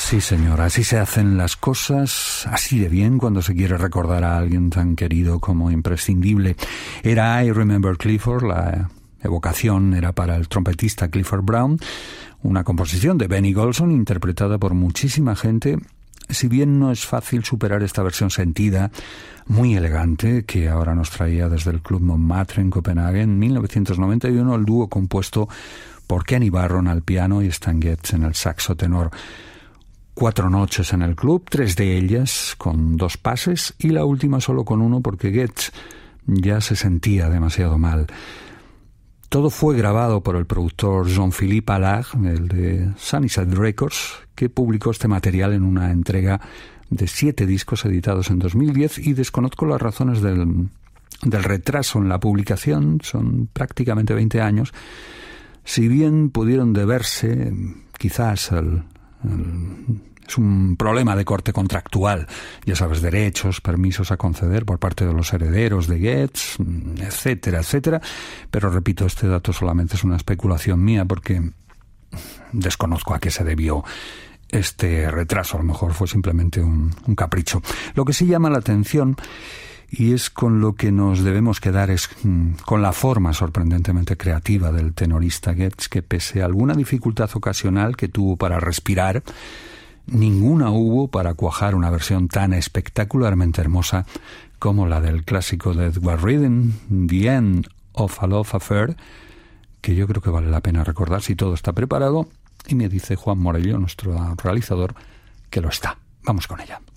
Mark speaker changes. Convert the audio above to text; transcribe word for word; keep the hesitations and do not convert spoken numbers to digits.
Speaker 1: Sí, señor, así se hacen las cosas, así de bien cuando se quiere recordar a alguien tan querido como imprescindible. Era I Remember Clifford, la evocación era para el trompetista Clifford Brown, una composición de Benny Golson interpretada por muchísima gente. Si bien no es fácil superar esta versión sentida, muy elegante, que ahora nos traía desde el Club Montmartre en Copenhague en mil novecientos noventa y uno el dúo compuesto por Kenny Barron al piano y Stan Getz en el saxo tenor. Cuatro noches en el club, tres de ellas con dos pases y la última solo con uno porque Getz ya se sentía demasiado mal. Todo fue grabado por el productor Jean-Philippe Allard, el de Sunnyside Records, que publicó este material en una entrega de siete discos editados en dos mil diez, y desconozco las razones del, del retraso en la publicación, son prácticamente veinte años, si bien pudieron deberse quizás al... al es un problema de corte contractual, ya sabes, derechos, permisos a conceder por parte de los herederos de Getz, etcétera, etcétera. Pero repito, este dato solamente es una especulación mía porque desconozco a qué se debió este retraso. A lo mejor fue simplemente un, un capricho. Lo que sí llama la atención, y es con lo que nos debemos quedar, es con la forma sorprendentemente creativa del tenorista Getz, que pese a alguna dificultad ocasional que tuvo para respirar, ninguna hubo para cuajar una versión tan espectacularmente hermosa como la del clásico de Edward Reading, The End of a Love Affair, que yo creo que vale la pena recordar si todo está preparado, y me dice Juan Morello, nuestro realizador, que lo está. Vamos con ella.